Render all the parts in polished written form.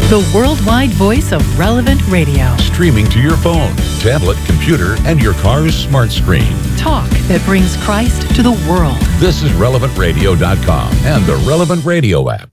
The worldwide voice of Relevant Radio. Streaming to your phone, tablet, computer, and your car's smart screen. Talk that brings Christ to the world. This is RelevantRadio.com and the Relevant Radio app.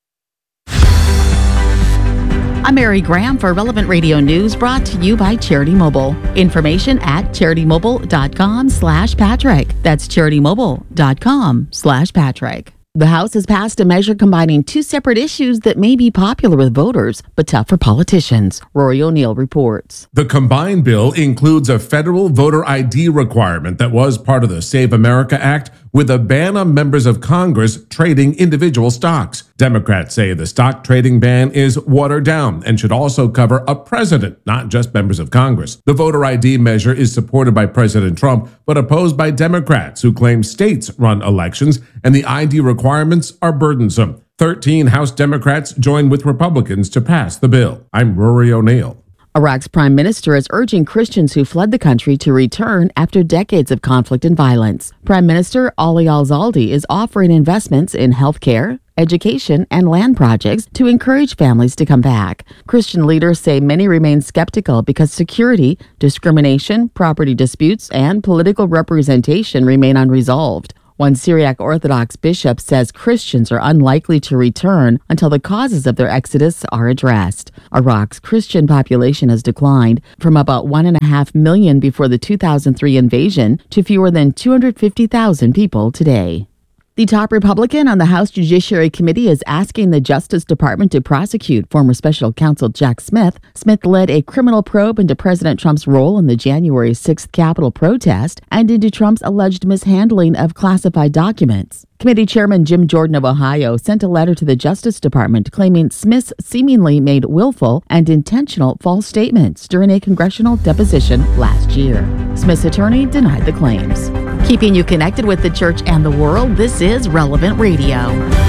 I'm Mary Graham for Relevant Radio News, brought to you by Charity Mobile. Information at CharityMobile.com/Patrick. That's CharityMobile.com/Patrick. The House has passed a measure combining two separate issues that may be popular with voters, but tough for politicians. Rory O'Neill reports. The combined bill includes a federal voter ID requirement that was part of the Save America Act, with a ban on members of Congress trading individual stocks. Democrats say the stock trading ban is watered down and should also cover a president, not just members of Congress. The voter ID measure is supported by President Trump, but opposed by Democrats who claim states run elections and the ID requirements are burdensome. 13 House Democrats joined with Republicans to pass the bill. I'm Rory O'Neill. Iraq's prime minister is urging Christians who fled the country to return after decades of conflict and violence. Prime Minister Ali al-Zaldi is offering investments in healthcare, education, and land projects to encourage families to come back. Christian leaders say many remain skeptical because security, discrimination, property disputes, and political representation remain unresolved. One Syriac Orthodox bishop says Christians are unlikely to return until the causes of their exodus are addressed. Iraq's Christian population has declined from about 1.5 million before the 2003 invasion to fewer than 250,000 people today. The top Republican on the House Judiciary Committee is asking the Justice Department to prosecute former special counsel Jack Smith. Smith led a criminal probe into President Trump's role in the January 6th Capitol protest and into Trump's alleged mishandling of classified documents. Committee Chairman Jim Jordan of Ohio sent a letter to the Justice Department claiming Smith seemingly made willful and intentional false statements during a congressional deposition last year. Smith's attorney denied the claims. Keeping you connected with the church and the world, this is Relevant Radio.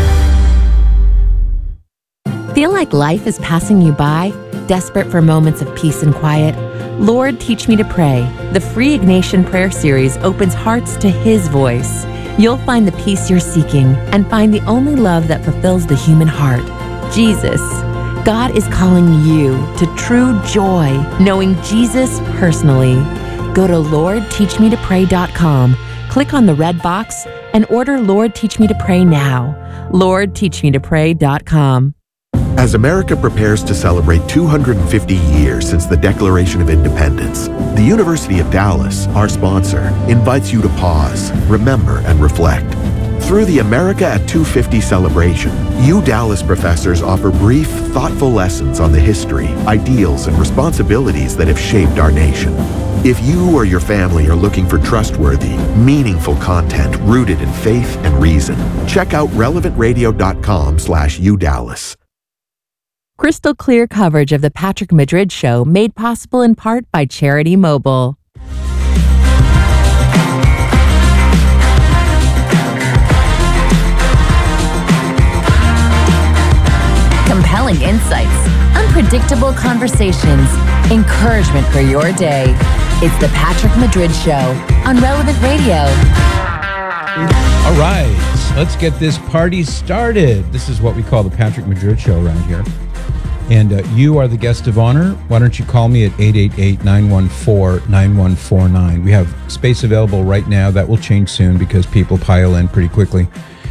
Feel like life is passing you by? Desperate for moments of peace and quiet? Lord, Teach Me to Pray. The free Ignatian Prayer Series opens hearts to His voice. You'll find the peace you're seeking and find the only love that fulfills the human heart, Jesus. God is calling you to true joy, knowing Jesus personally. Go to LordTeachMeToPray.com, click on the red box, and order Lord Teach Me to Pray now. LordTeachMeToPray.com. As America prepares to celebrate 250 years since the Declaration of Independence, the University of Dallas, our sponsor, invites you to pause, remember, and reflect. Through the America at 250 celebration, Dallas professors offer brief, thoughtful lessons on the history, ideals, and responsibilities that have shaped our nation. If you or your family are looking for trustworthy, meaningful content rooted in faith and reason, check out relevantradio.com/UDallas. Crystal clear coverage of the Patrick Madrid Show made possible in part by Charity Mobile. Compelling insights, unpredictable conversations, encouragement for your day. It's the Patrick Madrid Show on Relevant Radio. All right, let's get this party started. This is what we call the Patrick Madrid Show around here. And you are the guest of honor. Why don't you call me at 888-914-9149. We have space available right now. That will change soon because people pile in pretty quickly.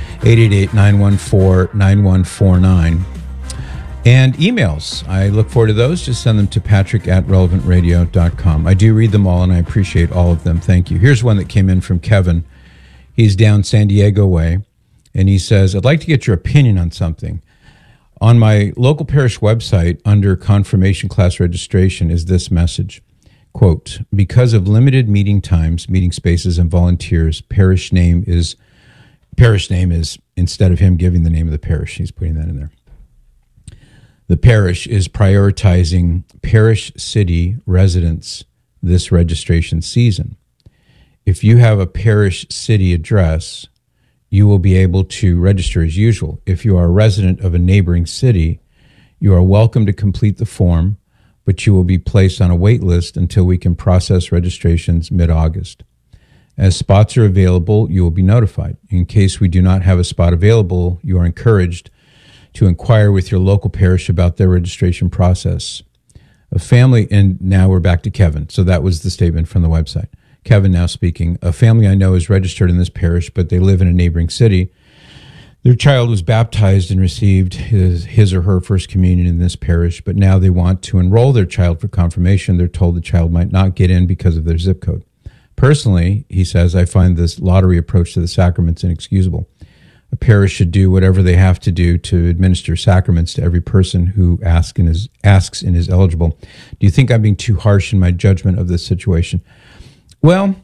888-914-9149. And emails. I look forward to those. Just send them to patrick@relevantradio.com. I do read them all, and I appreciate all of them. Thank you. Here's one that came in from Kevin. He's down San Diego way, and he says, I'd like to get your opinion on something. On my local parish website, under confirmation class registration, is this message. Quote, because of limited meeting times, meeting spaces, and volunteers, parish name is, instead of him giving the name of the parish, he's putting that in there. The parish is prioritizing parish city residents this registration season. If you have a parish city address, you will be able to register as usual. If you are a resident of a neighboring city, you are welcome to complete the form, but you will be placed on a wait list until we can process registrations mid-August. As spots are available, you will be notified. In case we do not have a spot available, you are encouraged to inquire with your local parish about their registration process. A family, and now we're back to Kevin. So that was the statement from the website. Kevin now speaking. A family I know is registered in this parish, but they live in a neighboring city. Their child was baptized and received his or her first communion in this parish, but now they want to enroll their child for confirmation. They're told the child might not get in because of their zip code. Personally, he says, I find this lottery approach to the sacraments inexcusable. A parish should do whatever they have to do to administer sacraments to every person who asks and is eligible. Do you think I'm being too harsh in my judgment of this situation? Well,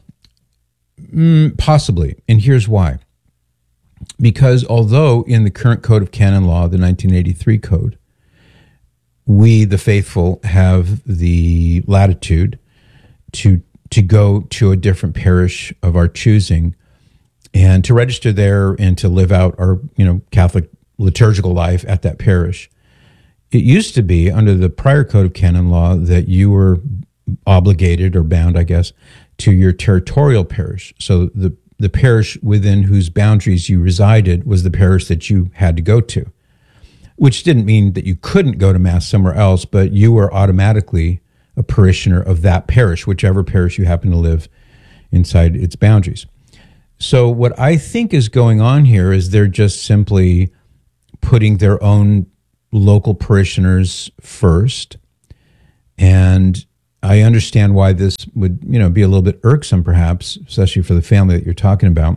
possibly, and here's why. Because although in the current Code of Canon Law, the 1983 Code, we, the faithful, have the latitude to go to a different parish of our choosing and to register there and to live out our, Catholic liturgical life at that parish. It used to be under the prior Code of Canon Law that you were obligated or bound, I guess, to your territorial parish. So the parish within whose boundaries you resided was the parish that you had to go to, which didn't mean that you couldn't go to Mass somewhere else, but you were automatically a parishioner of that parish, whichever parish you happen to live inside its boundaries. So what I think is going on here is they're just simply putting their own local parishioners first. And I understand why this would, be a little bit irksome perhaps, especially for the family that you're talking about.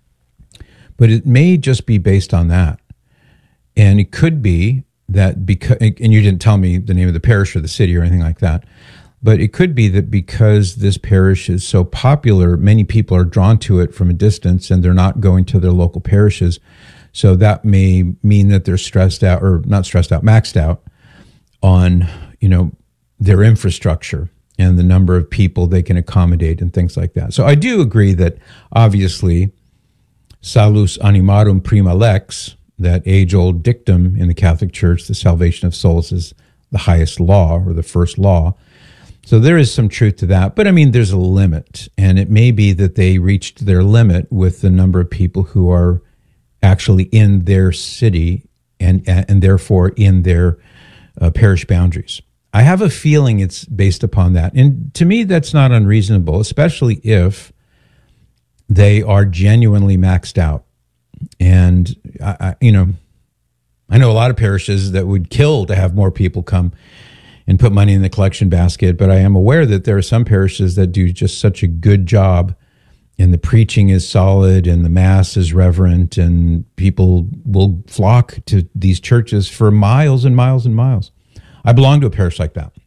But it may just be based on that. And it could be that because, and you didn't tell me the name of the parish or the city or anything like that, but it could be that because this parish is so popular, many people are drawn to it from a distance and they're not going to their local parishes. So that may mean that they're stressed out, or not stressed out, maxed out on, their infrastructure and the number of people they can accommodate and things like that. So I do agree that obviously salus animarum prima lex, that age-old dictum in the Catholic Church, the salvation of souls is the highest law or the first law. So there is some truth to that. But I mean, there's a limit. And it may be that they reached their limit with the number of people who are actually in their city and therefore in their parish boundaries. I have a feeling it's based upon that. And to me, that's not unreasonable, especially if they are genuinely maxed out. And, I know a lot of parishes that would kill to have more people come and put money in the collection basket, but I am aware that there are some parishes that do just such a good job, and the preaching is solid and the Mass is reverent, and people will flock to these churches for miles and miles and miles. I belong to a parish like that.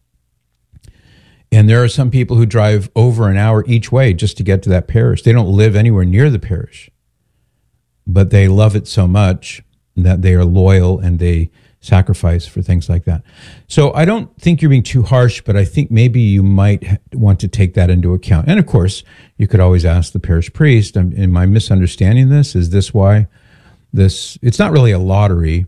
And there are some people who drive over an hour each way just to get to that parish. They don't live anywhere near the parish, but they love it so much that they are loyal and they sacrifice for things like that. So I don't think you're being too harsh, but I think maybe you might want to take that into account. And of course, you could always ask the parish priest, am I misunderstanding this? Is this why this, it's not really a lottery.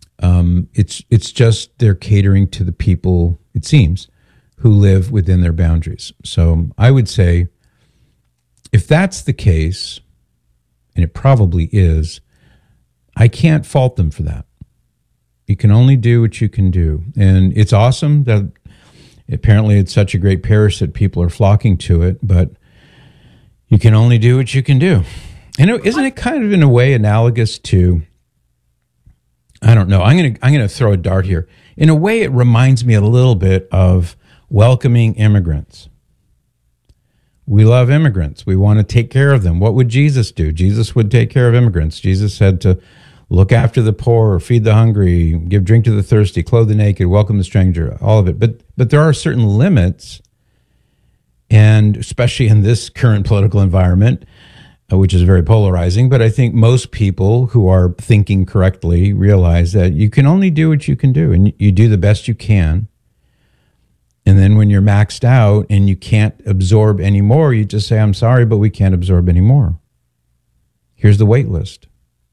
It's just they're catering to the people, it seems, who live within their boundaries. So I would say if that's the case, and it probably is, I can't fault them for that. You can only do what you can do. And it's awesome that apparently it's such a great parish that people are flocking to it, but you can only do what you can do. And isn't it kind of in a way analogous to, I don't know, I'm going to throw a dart here. In a way, it reminds me a little bit of welcoming immigrants. We love immigrants. We want to take care of them. What would Jesus do? Jesus would take care of immigrants. Jesus said to look after the poor, feed the hungry, give drink to the thirsty, clothe the naked, welcome the stranger, all of it. But there are certain limits, and especially in this current political environment, which is very polarizing, but I think most people who are thinking correctly realize that you can only do what you can do, and you do the best you can. And then when you're maxed out and you can't absorb any more, you just say, I'm sorry, but we can't absorb any more. Here's the wait list.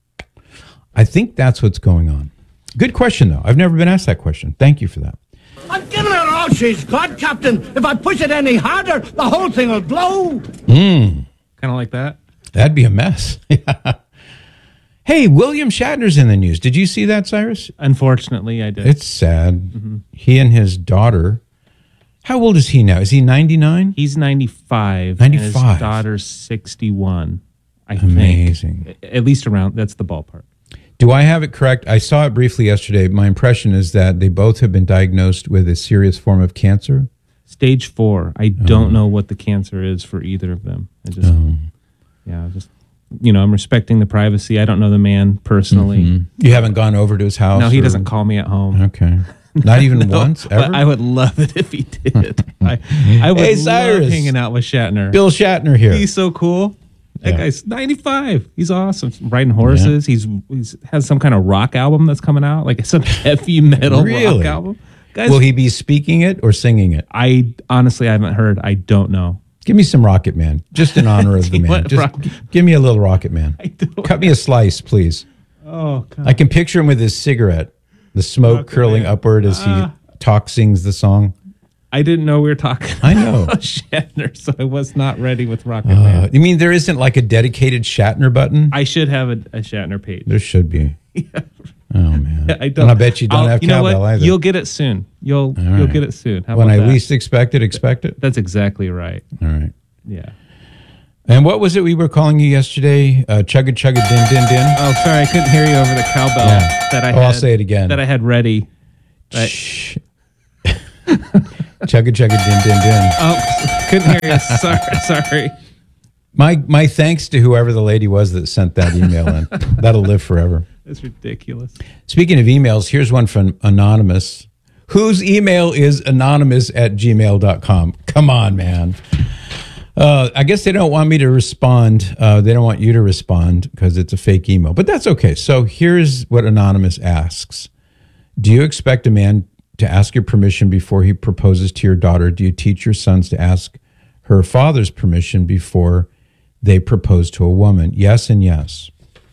I think that's what's going on. Good question, though. I've never been asked that question. Thank you for that. I'm giving her all she's got, Captain. If I push it any harder, the whole thing will blow. Kind of like that. That'd be a mess. Hey, William Shatner's in the news. Did you see that, Cyrus? Unfortunately, I did. It's sad. He and his daughter. How old is he now? Is he 99? He's 95. 95. And his daughter's 61. I Amazing. think. At least around, that's the ballpark. Do I have it correct? I saw it briefly yesterday. My impression is that they both have been diagnosed with a serious form of cancer. Stage 4. I don't know what the cancer is for either of them. I'm respecting the privacy. I don't know the man personally. You haven't gone over to his house? No, he doesn't call me at home. Okay. Not even once, ever? I would love it if he did. I would Hey, love Cyrus. hanging out with Shatner. Bill Shatner here. He's so cool. That Yeah. guy's 95. He's awesome. Riding horses. He's has some kind of rock album that's coming out, like some heavy metal Really? rock album. Guys, Will he be speaking it or singing it? I honestly haven't heard. I don't know. Give me some Rocket Man, just in honor of the man. What Just Rocket- give me a little Rocket Man. I don't. Cut me a slice, please. Oh God. I can picture him with his cigarette, the smoke Rocket curling Man. upward as he sings the song. I didn't know we were talking. I know. About Shatner, so I was not ready with Rocket Man. You mean there isn't like a dedicated Shatner button? I should have a Shatner page. There should be. Oh man! I don't. And I bet you don't have you know cowbell what? either. You'll get it soon. You'll right. get it soon. How When about I that? least expect it. That's exactly right. All right. Yeah. And what was it we were calling you yesterday? Chugga chugga din din din. Oh, sorry, I couldn't hear you over the cowbell Yeah. that I Oh, had. I'll say it again. That I had ready. Shh. Chugga chugga din din din. Oh, couldn't hear you. Sorry. My thanks to whoever the lady was that sent that email in. That'll live forever. That's ridiculous. Speaking of emails, here's one from Anonymous, whose email is anonymous@gmail.com. Come on, man. I guess they don't want me to respond. They don't want you to respond because it's a fake email, but that's okay. So here's what Anonymous asks. Do you expect a man to ask your permission before he proposes to your daughter? Do you teach your sons to ask her father's permission before they propose to a woman? Yes and yes.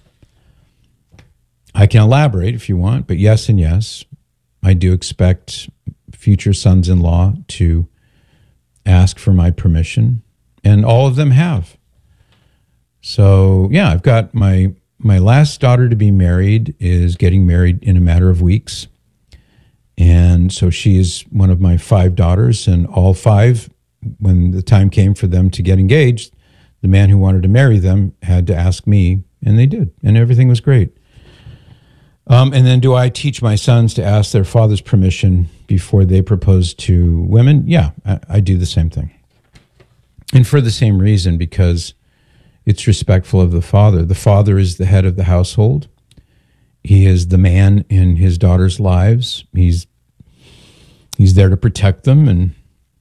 I can elaborate if you want, but yes and yes. I do expect future sons-in-law to ask for my permission, and all of them have. So, yeah, I've got my last daughter to be married is getting married in a matter of weeks. And so she is one of my 5 daughters, and all 5, when the time came for them to get engaged, the man who wanted to marry them had to ask me, and they did, and everything was great. And then do I teach my sons to ask their father's permission before they propose to women? Yeah, I do the same thing. And for the same reason, because it's respectful of the father. The father is the head of the household. He is the man in his daughters' lives. He's there to protect them and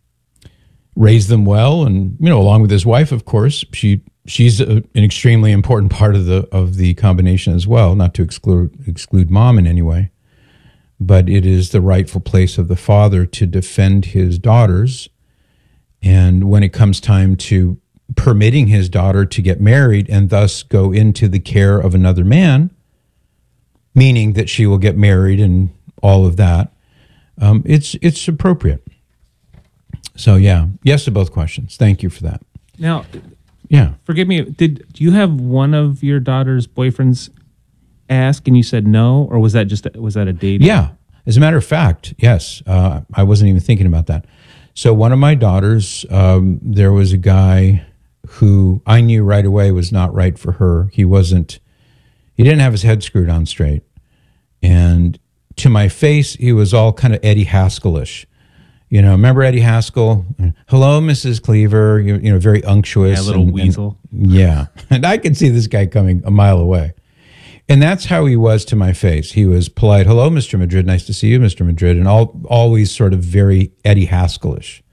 raise them well. And, along with his wife, of course, she's an extremely important part of the combination as well, not to exclude mom in any way. But it is the rightful place of the father to defend his daughters. And when it comes time to permitting his daughter to get married and thus go into the care of another man, meaning that she will get married and all of that, it's appropriate. So, yeah, yes to both questions. Thank you for that. Now, Yeah. forgive me. Do you have one of your daughter's boyfriends ask and you said no, or was that a date? Yeah. As a matter of fact, yes. I wasn't even thinking about that. So one of my daughters, there was a guy who I knew right away was not right for her. He didn't have his head screwed on straight. And to my face, he was all kind of Eddie Haskell-ish. Remember Eddie Haskell? Hello, Mrs. Cleaver. Very unctuous. Yeah, a little weasel. Yeah. And I could see this guy coming a mile away. And that's how he was to my face. He was polite. Hello, Mr. Madrid. Nice to see you, Mr. Madrid. And always sort of very Eddie Haskell-ish.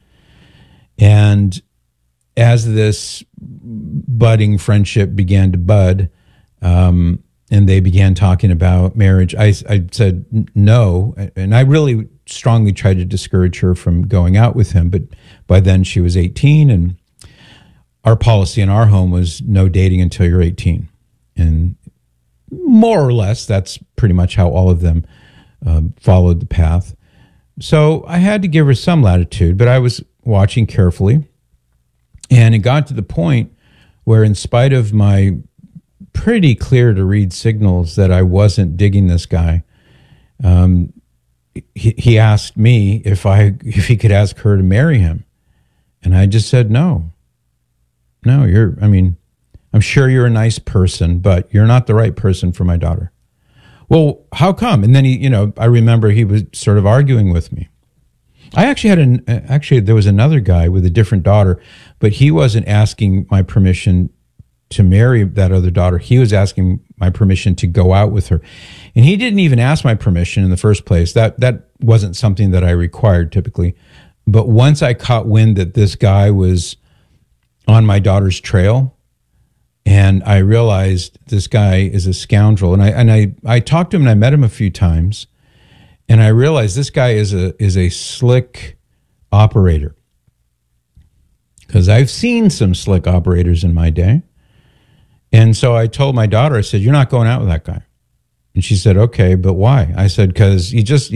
And as this budding friendship began to bud, and they began talking about marriage, I said no. And I really strongly tried to discourage her from going out with him. But by then she was 18, and our policy in our home was no dating until you're 18. And more or less, that's pretty much how all of them followed the path. So I had to give her some latitude, but I was watching carefully. And it got to the point where, in spite of my pretty clear to read signals that I wasn't digging this guy. He asked me if he could ask her to marry him. And I just said, no, I'm sure you're a nice person, but you're not the right person for my daughter. Well, how come? And then I remember he was sort of arguing with me. I actually there was another guy with a different daughter, but he wasn't asking my permission to marry that other daughter. He was asking my permission to go out with her. And he didn't even ask my permission in the first place. That wasn't something that I required typically. But once I caught wind that this guy was on my daughter's trail, and I realized this guy is a scoundrel, and I talked to him and I met him a few times, and I realized this guy is a slick operator. Because I've seen some slick operators in my day. And so I told my daughter, I said, you're not going out with that guy. And she said, okay, but why? I said, because he's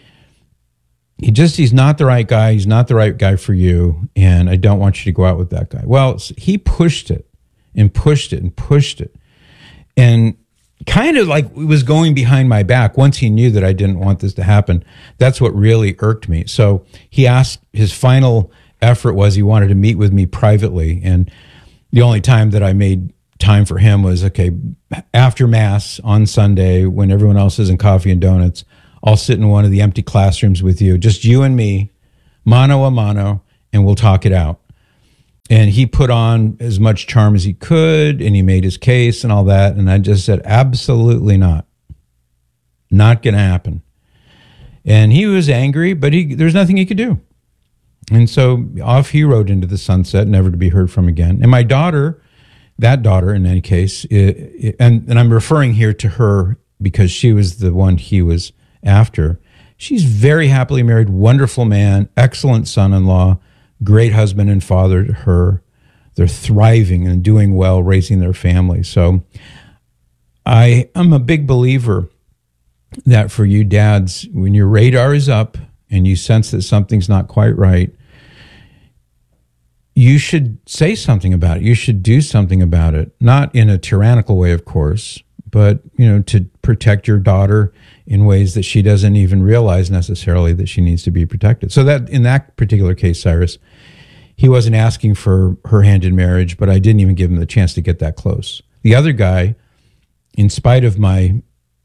not the right guy. He's not the right guy for you. And I don't want you to go out with that guy. Well, he pushed it and pushed it and pushed it. And kind of like it was going behind my back. Once he knew that I didn't want this to happen, that's what really irked me. So he asked, his final effort was he wanted to meet with me privately. And the only time that I made time for him was, okay, after Mass on Sunday, when everyone else is in coffee and donuts, I'll sit in one of the empty classrooms with you, just you and me, mano a mano, and we'll talk it out. And he put on as much charm as he could, and he made his case and all that. And I just said, absolutely not. Not going to happen. And he was angry, but there's nothing he could do. And so off he rode into the sunset, never to be heard from again. And my daughter, that daughter in any case, and I'm referring here to her because she was the one he was after. She's very happily married, wonderful man, excellent son-in-law, great husband and father to her. They're thriving and doing well, raising their family. So I am a big believer that for you dads, when your radar is up and you sense that something's not quite right, you should say something about it. You should do something about it. Not in a tyrannical way, of course, but, to protect your daughter in ways that she doesn't even realize necessarily that she needs to be protected. So that in that particular case, Cyrus, he wasn't asking for her hand in marriage, but I didn't even give him the chance to get that close. The other guy, in spite of my,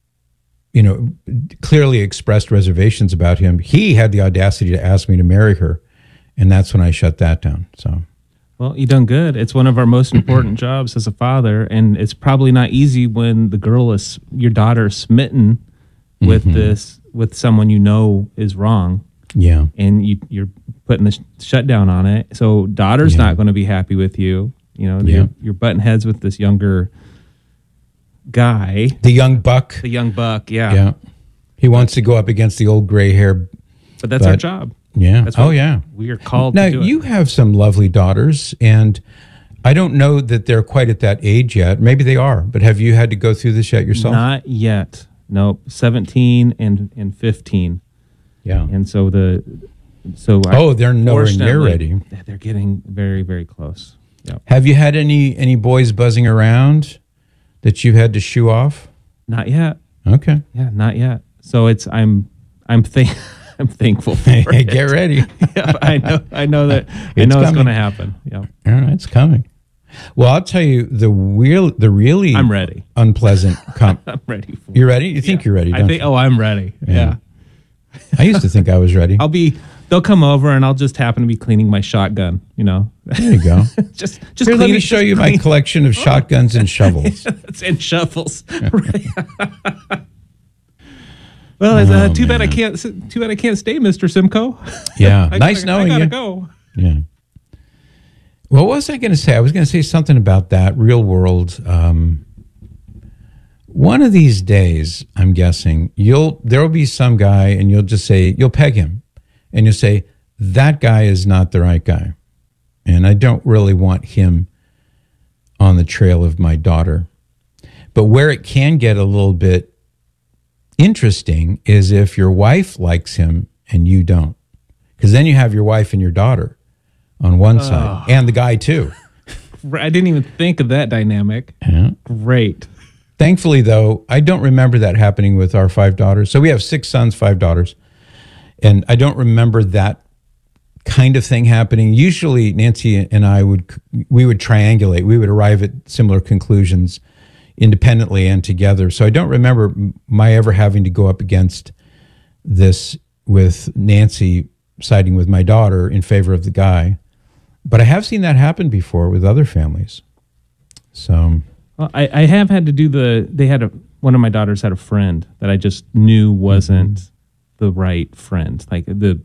clearly expressed reservations about him, he had the audacity to ask me to marry her. And that's when I shut that down. So, well, you done good. It's one of our most important jobs as a father, and it's probably not easy when your daughter is smitten with with someone is wrong. Yeah, and you're putting the shutdown on it. So daughter's not going to be happy with you. You're butting heads with this younger guy, the young buck. Yeah. He wants to go up against the old gray hair, but that's our job. Yeah. That's we are called now, to do it. You have some lovely daughters, and I don't know that they're quite at that age yet. Maybe they are, but have you had to go through this yet yourself? Not yet. Nope. 17 and 15. Yeah. And so they're nowhere near ready. They're getting very, very close. Yep. Have you had any boys buzzing around that you've had to shoo off? Not yet. Okay. Yeah, not yet. So I'm thankful for it. Get ready. Yeah, I know that it's going to happen. Yeah. All right, it's coming. Well, I'll tell you the really I'm ready. Unpleasant I'm ready for it. You're ready? You think you're ready, don't you? I'm ready. Yeah. I used to think I was ready. They'll come over and I'll just happen to be cleaning my shotgun, There you go. just Here, let me show you my collection of shotguns and shovels. And shovels. Well, too bad I can't stay, Mr. Simcoe. Yeah. Nice knowing you. I gotta go. Yeah. What was I going to say? I was going to say something about that real world. One of these days, I'm guessing there will be some guy, and you'll peg him, and you'll say that guy is not the right guy, and I don't really want him on the trail of my daughter. But where it can get a little bit interesting is if your wife likes him and you don't, because then you have your wife and your daughter on one side, and the guy too. I didn't even think of that dynamic. Yeah. Great. Thankfully, though, I don't remember that happening with our 5 daughters. So we have 6 sons, 5 daughters. And I don't remember that kind of thing happening. Usually, Nancy and I would triangulate. We would arrive at similar conclusions independently and together. So I don't remember my ever having to go up against this with Nancy siding with my daughter in favor of the guy. But I have seen that happen before with other families. So... Well, I have had to do one of my daughters had a friend that I just knew wasn't the right friend. Like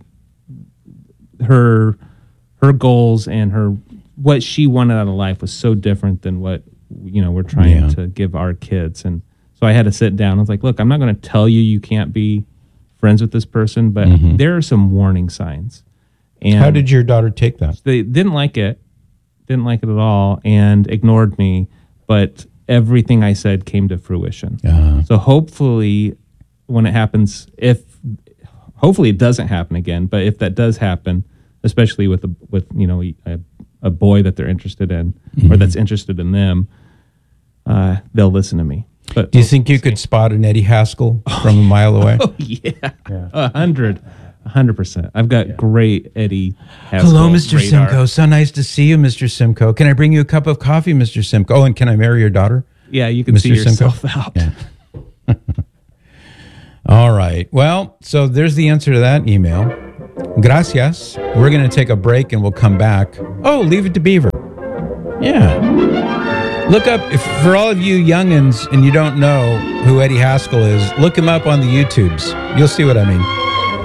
her goals and what she wanted out of life was so different than what, we're trying to give our kids. And so I had to sit down. I was like, look, I'm not going to tell you can't be friends with this person, but there are some warning signs. And how did your daughter take that? They didn't like it at all and ignored me. But everything I said came to fruition. So hopefully when it happens, hopefully it doesn't happen again, but if that does happen, especially with a boy that they're interested in or that's interested in them, they'll listen to me. But do you think you could spot an Eddie Haskell from a mile away? Oh, yeah. 100%. I've got great Eddie Haskell. Hello, Mr. radar. Simcoe. So nice to see you, Mr. Simcoe. Can I bring you a cup of coffee, Mr. Simcoe? Oh, and can I marry your daughter? Yeah, you can Mr. see yourself Simcoe? out. Yeah. All right. Well, so there's the answer to that email. Gracias. We're going to take a break and we'll come back. Oh, Leave It to Beaver. Yeah. Look up, for all of you youngins and you don't know who Eddie Haskell is, look him up on the YouTubes. You'll see what I mean.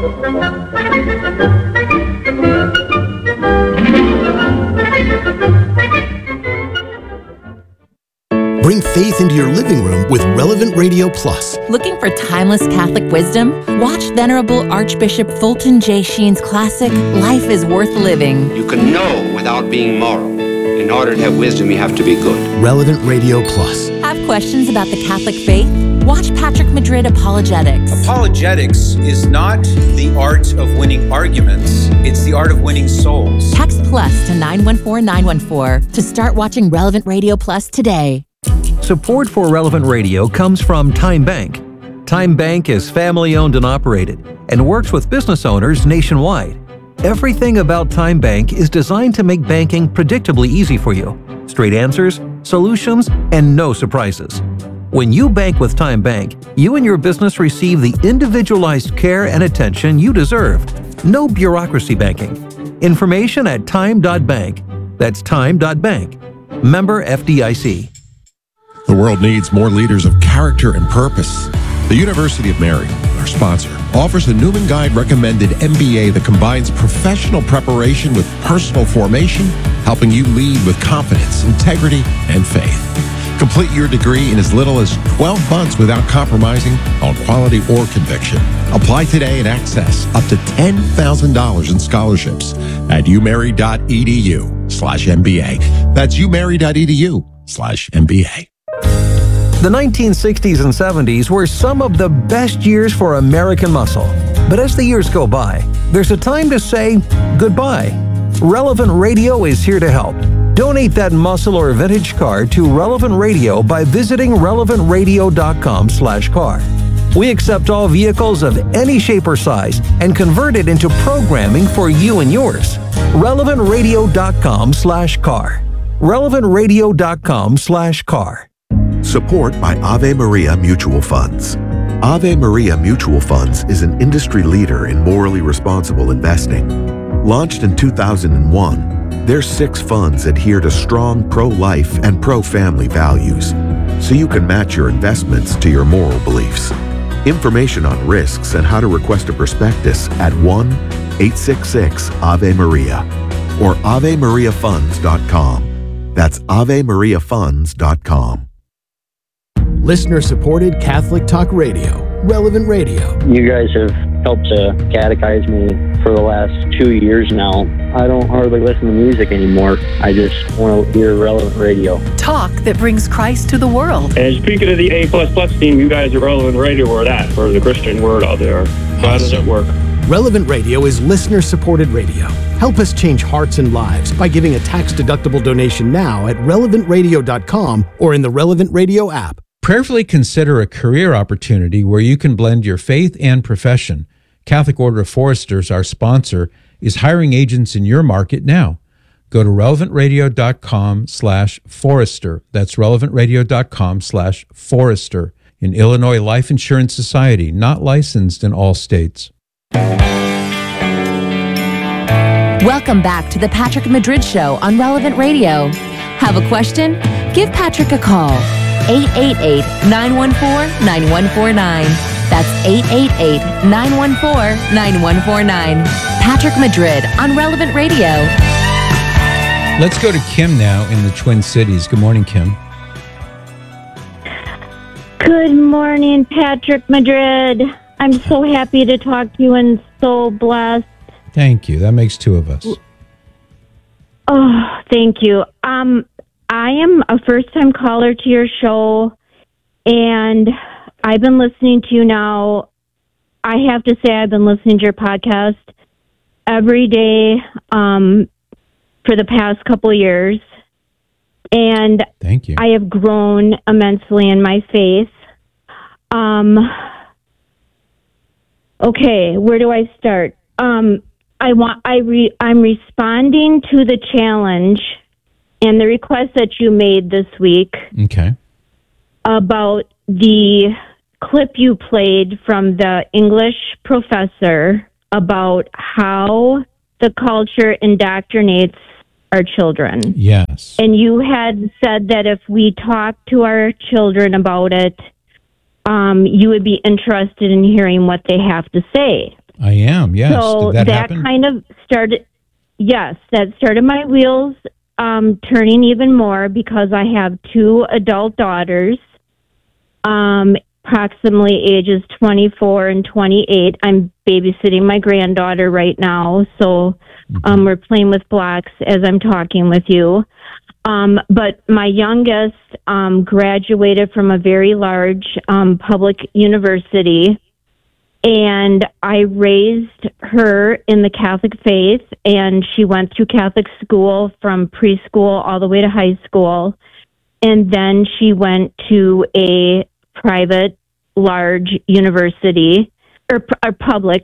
Bring faith into your living room with Relevant Radio Plus. Looking for timeless Catholic wisdom? Watch Venerable Archbishop Fulton J. Sheen's classic, Life is Worth Living. You can know without being moral. In order to have wisdom, you have to be good. Relevant Radio Plus. Have questions about the Catholic faith? Watch Patrick Madrid Apologetics. Apologetics is not the art of winning arguments. It's the art of winning souls. Text PLUS to 914-914 to start watching Relevant Radio Plus today. Support for Relevant Radio comes from Time Bank. Time Bank is family-owned and operated and works with business owners nationwide. Everything about Time Bank is designed to make banking predictably easy for you. Straight answers, solutions, and no surprises. When you bank with Time Bank, you and your business receive the individualized care and attention you deserve. No bureaucracy banking. Information at time.bank. That's time.bank. Member FDIC. The world needs more leaders of character and purpose. The University of Mary, our sponsor, offers a Newman Guide recommended MBA that combines professional preparation with personal formation, helping you lead with confidence, integrity, and faith. Complete your degree in as little as 12 months without compromising on quality or conviction. Apply today and access up to $10,000 in scholarships at umary.edu/MBA. That's umary.edu/MBA. The 1960s and 70s were some of the best years for American muscle. But as the years go by, there's a time to say goodbye. Relevant Radio is here to help. Donate that muscle or vintage car to Relevant Radio by visiting relevantradio.com/car. We accept all vehicles of any shape or size and convert it into programming for you and yours. relevantradio.com/car. relevantradio.com/car. Support by Ave Maria Mutual Funds. Ave Maria Mutual Funds is an industry leader in morally responsible investing. Launched in 2001, their 6 funds adhere to strong pro-life and pro-family values, so you can match your investments to your moral beliefs. Information on risks and how to request a prospectus at 1-866-AVE-MARIA or AveMariaFunds.com. That's AveMariaFunds.com. Listener-supported Catholic Talk Radio, Relevant Radio. You guys have helped to catechize me for the last 2 years now. I don't hardly listen to music anymore. I just want to hear Relevant Radio. Talk that brings Christ to the world. And speaking of the A++ team, you guys are Relevant Radio. Where that for the Christian word out there. How does it work? Relevant Radio is listener-supported radio. Help us change hearts and lives by giving a tax-deductible donation now at relevantradio.com or in the Relevant Radio app. Prayerfully consider a career opportunity where you can blend your faith and profession. Catholic Order of Foresters, our sponsor, is hiring agents in your market now. Go to relevantradio.com/forester. That's relevantradio.com/forester. In Illinois Life Insurance Society, not licensed in all states. Welcome back to the Patrick Madrid Show on Relevant Radio. Have a question? Give Patrick a call. 888-914-9149. That's 888-914-9149. Patrick Madrid on Relevant Radio. Let's go to Kim now in the Twin Cities. Good morning, Kim. Good morning, Patrick Madrid. I'm so happy to talk to you and so blessed. Thank you. That makes two of us. Oh, thank you. I am a first-time caller to your show, and I've been listening to you now. I have to say I've been listening to your podcast every day for the past couple of years, and thank you. I have grown immensely in my faith. Okay, where do I start? I'm responding to the challenge and the request that you made this week. Okay. About the clip you played from the English professor about how the culture indoctrinates our children. Yes. And you had said that if we talked to our children about it, you would be interested in hearing what they have to say. I am, yes. So Did that happen? kind of started, yes, that started my wheels turning even more because I have two adult daughters, approximately ages 24 and 28. I'm babysitting my granddaughter right now, so we're playing with blocks as I'm talking with you. But my youngest graduated from a very large public university, and I raised her in the Catholic faith, and she went through Catholic school from preschool all the way to high school, and then she went to a private large university, or public,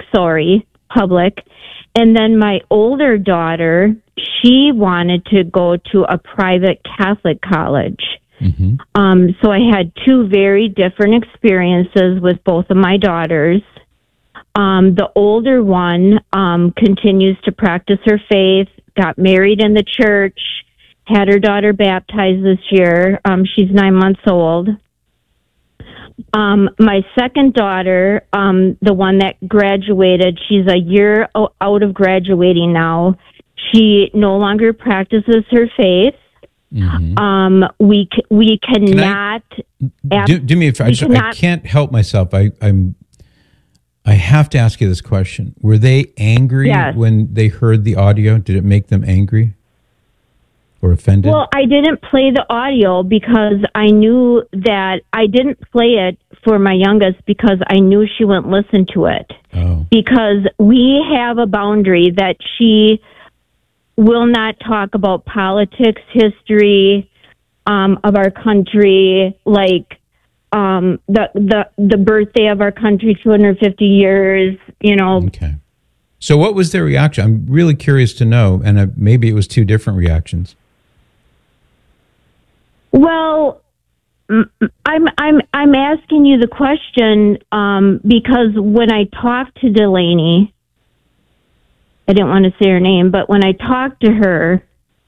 and then my older daughter, she wanted to go to a private Catholic college. So I had two very different experiences with both of my daughters. The older one continues to practice her faith, got married in the church, had her daughter baptized this year. She's 9 months old. My second daughter, the one that graduated, she's a year out of graduating now. She no longer practices her faith. We cannot. Do me a favor. I can't help myself. I have to ask you this question. Were they angry when they heard the audio? Did it make them angry or offended? Well, I didn't play the audio because I knew that I didn't play it for my youngest because I knew she wouldn't listen to it. Because we have a boundary that she will not talk about politics, history of our country, like the birthday of our country, 250 years, Okay. So what was their reaction? I'm really curious to know, and maybe it was two different reactions. Well, I'm asking you the question because when I talked to Delaney, I didn't want to say her name, but when I talked to her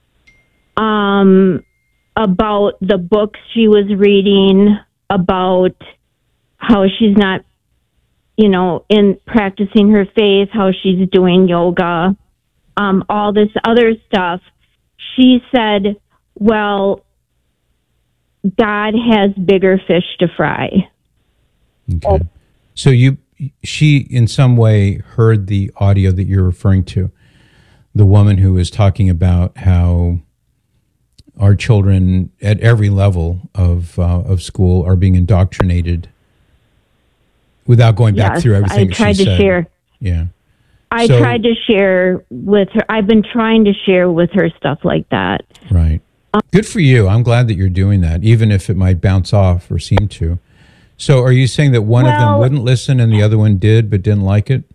about the books she was reading, about how she's not, in practicing her faith, how she's doing yoga, all this other stuff, she said, well, God has bigger fish to fry. Okay. So she in some way heard the audio that you're referring to, the woman who was talking about how our children at every level of school are being indoctrinated without going back through everything I tried she to said. share. Yeah. I tried to share with her. I've been trying to share with her stuff like that. Right. Good for you. I'm glad that you're doing that, even if it might bounce off or seem to. So are you saying that one of them wouldn't listen and the other one did but didn't like it?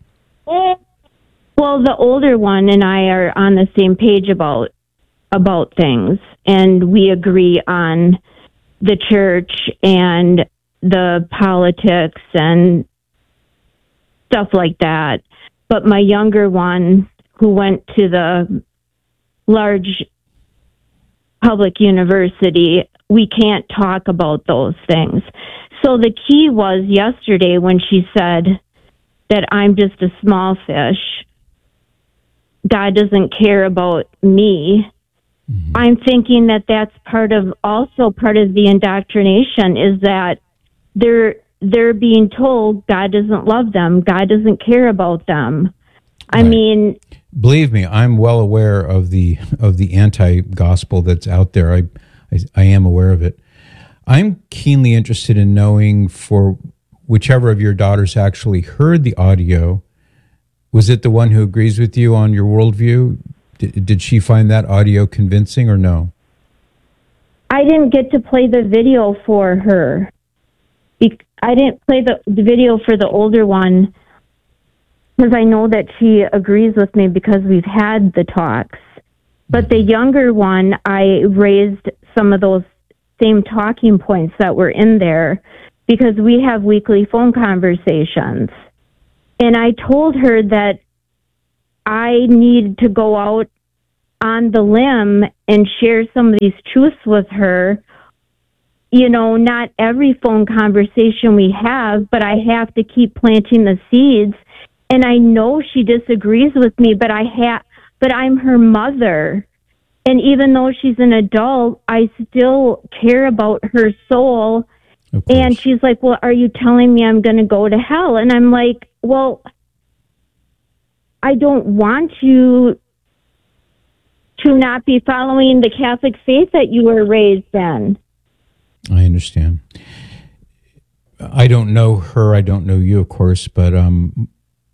Well, the older one and I are on the same page about things, and we agree on the church and the politics and stuff like that. But my younger one, who went to the large public university, we can't talk about those things. So the key was yesterday when she said that I'm just a small fish. God doesn't care about me. Mm-hmm. I'm thinking that that's part of the indoctrination, is that they're being told God doesn't love them. God doesn't care about them. I mean, believe me, I'm well aware of the anti-gospel that's out there. I am aware of it. I'm keenly interested in knowing, for whichever of your daughters actually heard the audio, was it the one who agrees with you on your worldview? Did she find that audio convincing or no? I didn't get to play the video for her. I didn't play the video for the older one because I know that she agrees with me because we've had the talks. But the younger one, I raised some of those same talking points that were in there because we have weekly phone conversations. And I told her that I need to go out on the limb and share some of these truths with her. You know, not every phone conversation we have, but I have to keep planting the seeds. And I know she disagrees with me, but I'm her mother. And even though she's an adult, I still care about her soul. And she's like, well, are you telling me I'm going to go to hell? And I'm like, well, I don't want you to not be following the Catholic faith that you were raised in. I understand. I don't know her. I don't know you, of course, but I'm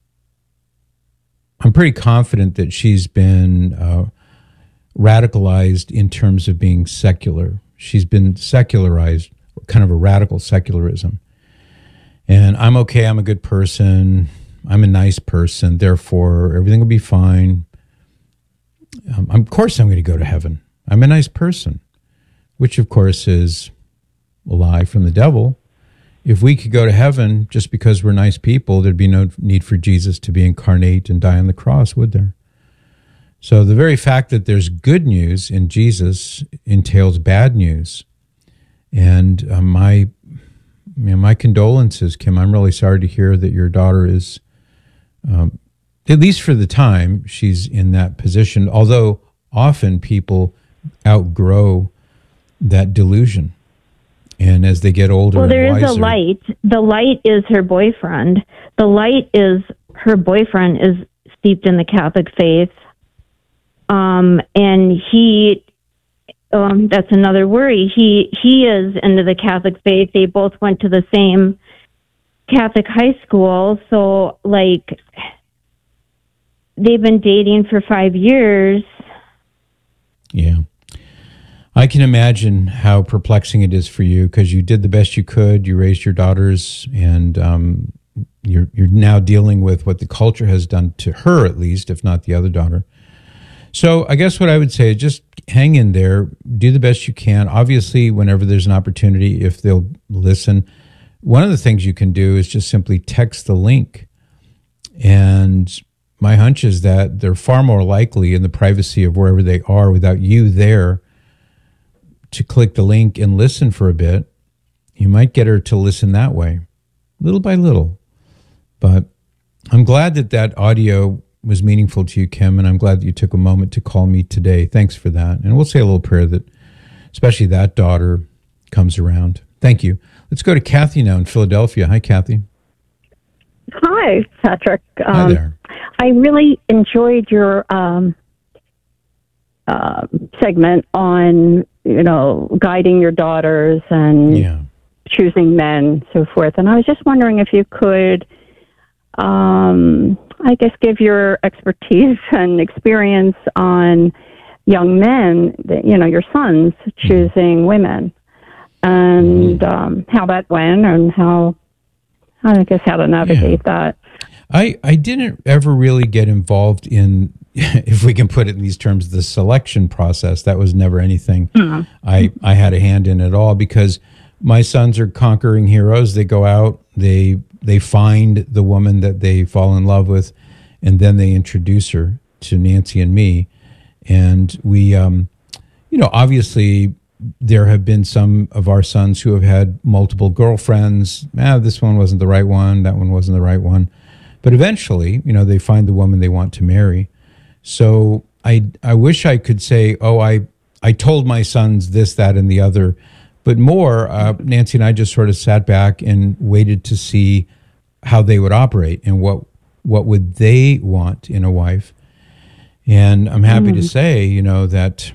pretty confident that she's been radicalized in terms of being secular. She's been secularized, kind of a radical secularism. And I'm okay. I'm a good person. I'm a nice person. Therefore, everything will be fine. Of course, I'm going to go to heaven. I'm a nice person, which, of course, is a lie from the devil. If we could go to heaven just because we're nice people, there'd be no need for Jesus to be incarnate and die on the cross, would there? So the very fact that there's good news in Jesus entails bad news. And my condolences, Kim. I'm really sorry to hear that your daughter is, at least for the time, she's in that position, although often people outgrow that delusion. And as they get older, well, there and wiser, is a light. The light is her boyfriend. The light is her boyfriend is steeped in the Catholic faith. And he, that's another worry. He is into the Catholic faith. They both went to the same Catholic high school. So, like, they've been dating for 5 years. Yeah. I can imagine how perplexing it is for you because you did the best you could. You raised your daughters, and you're now dealing with what the culture has done to her, at least, if not the other daughter. So I guess what I would say is just hang in there, do the best you can. Obviously, whenever there's an opportunity, if they'll listen, one of the things you can do is just simply text the link. And my hunch is that they're far more likely in the privacy of wherever they are without you there to click the link and listen for a bit. You might get her to listen that way, little by little. But I'm glad that audio was meaningful to you, Kim, and I'm glad that you took a moment to call me today. Thanks for that. And we'll say a little prayer that especially that daughter comes around. Thank you. Let's go to Kathy now in Philadelphia. Hi, Kathy. Hi, Patrick. Hi there. I really enjoyed your segment on, guiding your daughters and choosing men, so forth. And I was just wondering if you could I guess, give your expertise and experience on young men, your sons choosing women, and how that went, and how to navigate that. I didn't ever really get involved in, if we can put it in these terms, the selection process. That was never anything I had a hand in at all, because my sons are conquering heroes. They go out, they find the woman that they fall in love with, and then they introduce her to Nancy and me. And we, obviously there have been some of our sons who have had multiple girlfriends. This one wasn't the right one. That one wasn't the right one. But eventually, they find the woman they want to marry. So I wish I could say, I told my sons this, that, and the other. But more, Nancy and I just sort of sat back and waited to see how they would operate and what would they want in a wife. And I'm happy to say, that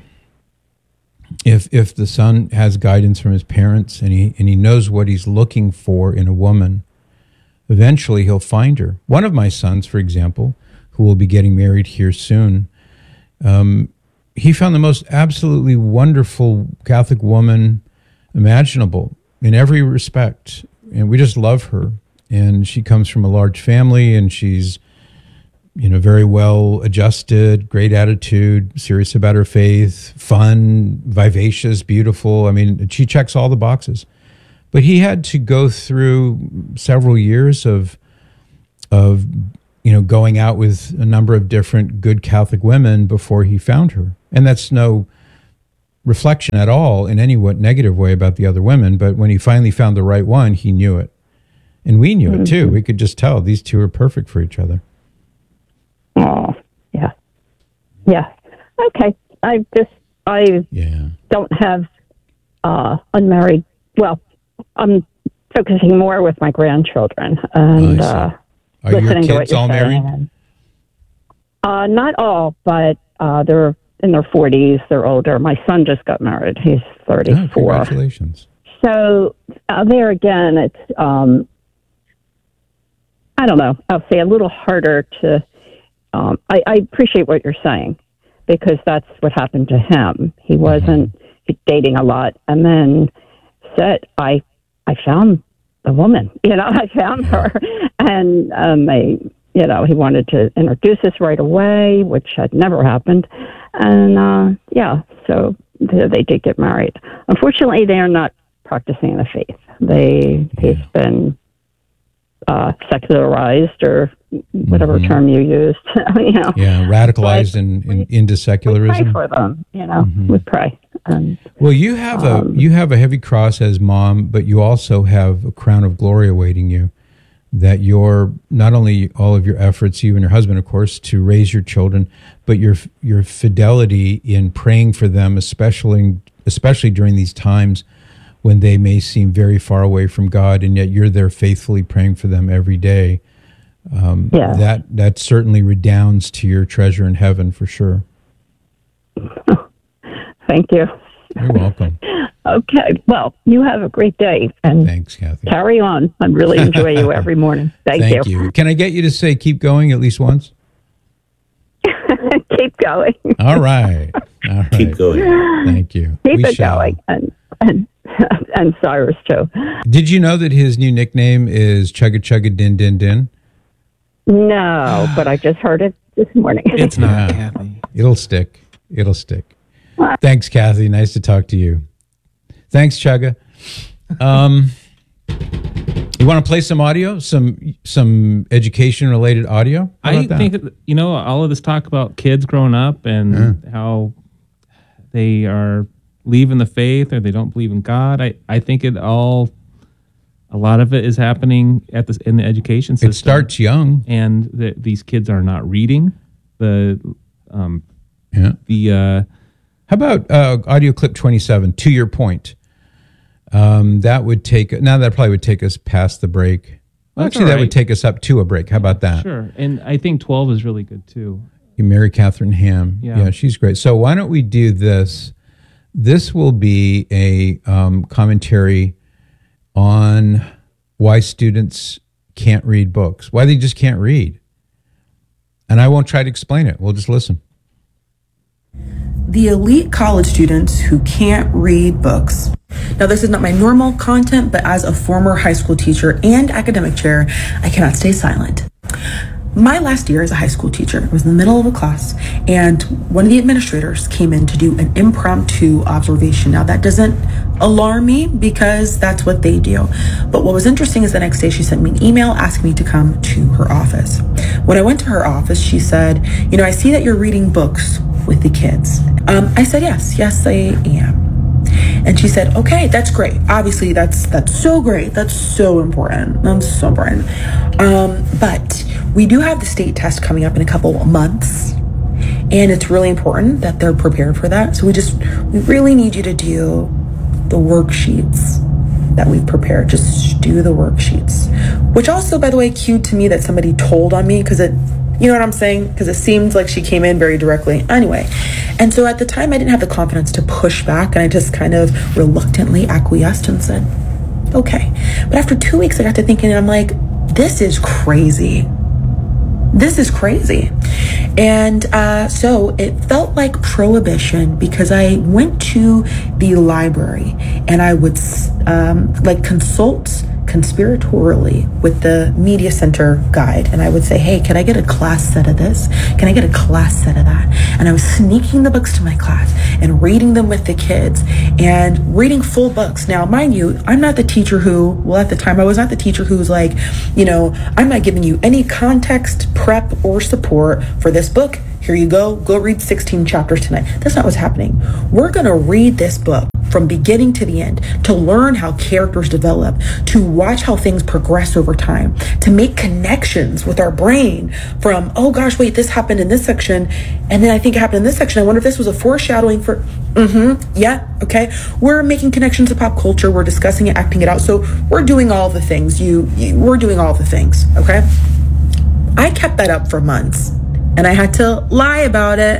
if the son has guidance from his parents and he knows what he's looking for in a woman, eventually he'll find her. One of my sons, for example, who will be getting married here soon, he found the most absolutely wonderful Catholic woman imaginable in every respect. And we just love her. And she comes from a large family, and she's, very well adjusted, great attitude, serious about her faith, fun, vivacious, beautiful. I mean, she checks all the boxes. But he had to go through several years of going out with a number of different good Catholic women before he found her. And that's no reflection at all in any negative way about the other women. But when he finally found the right one, he knew it. And we knew it too. We could just tell these two are perfect for each other. Oh, yeah. Yeah. Okay. I don't have unmarried, well, I'm focusing more with my grandchildren and Are listening your to what kids you're all saying. married? Not all, but they're in their 40s. They're older. My son just got married. He's 34. Congratulations. So there again, it's, I don't know, I'll say a little harder to, I appreciate what you're saying, because that's what happened to him. He wasn't dating a lot, and then said, I found the woman, I found her, and he wanted to introduce us right away, which had never happened, and so they did get married. Unfortunately, they are not practicing the faith. They've been secularized, or whatever term you used. Radicalized into secularism. We pray for them, we pray. Well, you have a heavy cross as mom, but you also have a crown of glory awaiting you. That you're not only all of your efforts, you and your husband, of course, to raise your children, but your fidelity in praying for them, especially during these times when they may seem very far away from God, and yet you're there faithfully praying for them every day. That certainly redounds to your treasure in heaven for sure. Thank you. You're welcome. Okay. Well, you have a great day. And thanks, Kathy. Carry on. I really enjoy you every morning. Thank you. Can I get you to say keep going at least once? Keep going. All right. Keep going. Thank you. Keep it going. And Cyrus, too. Did you know that his new nickname is Chugga Chugga Din Din Din? No, but I just heard it this morning. It's not, Kathy. It'll stick. Thanks, Kathy. Nice to talk to you. Thanks, Chugga. You want to play some audio, some education-related audio? I think, all of this talk about kids growing up and how they are leaving the faith or they don't believe in God. I think a lot of it is happening in the education system. It starts young. And these kids are not reading. How about audio clip 27, to your point? That probably would take us past the break. Well, actually, that would take us up to a break. How about that? Sure. And I think 12 is really good, too. Mary Catherine Ham. Yeah, she's great. So why don't we do this? This will be a commentary on why students can't read books, why they just can't read. And I won't try to explain it. We'll just listen. The elite college students who can't read books. Now, this is not my normal content, but as a former high school teacher and academic chair, I cannot stay silent. My last year as a high school teacher, I was in the middle of a class, and one of the administrators came in to do an impromptu observation. Now, that doesn't alarm me because that's what they do. But what was interesting is the next day she sent me an email asking me to come to her office. When I went to her office, she said, you know, I see that you're reading books with the kids. I said, yes, I am. And she said, okay, that's great. Obviously, that's so great. That's so important. That's so important. But we do have the state test coming up in a couple of months. And it's really important that they're prepared for that. So we really need you to do the worksheets that we've prepared. Just do the worksheets. Which also, by the way, cued to me that somebody told on me because you know what I'm saying? Because it seemed like she came in very directly. Anyway, and so at the time I didn't have the confidence to push back, and I just kind of reluctantly acquiesced and said, okay. But after 2 weeks, I got to thinking, and I'm like, this is crazy. This is crazy. And so it felt like prohibition because I went to the library and I would consult conspiratorially with the media center guide, and I would say, hey, can I get a class set of this? Can I get a class set of that? And I was sneaking the books to my class and reading them with the kids and reading full books. Now, mind you, I'm not the teacher at the time I was not the teacher who's like, you know, I'm not giving you any context, prep, or support for this book. Here you go read 16 chapters tonight. That's not what's happening. We're going to read this book from beginning to the end, to learn how characters develop, to watch how things progress over time, to make connections with our brain from, oh gosh, wait, this happened in this section, and then I think it happened in this section. I wonder if this was a foreshadowing for, yeah, okay. We're making connections to pop culture. We're discussing it, acting it out. So we're doing all the things. We're doing all the things, okay? I kept that up for months, and I had to lie about it.